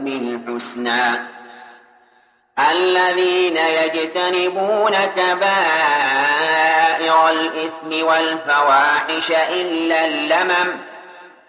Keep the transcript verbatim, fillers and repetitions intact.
الحسنى الذين يجتنبون كبائر الإثم والفواحش إلا اللمم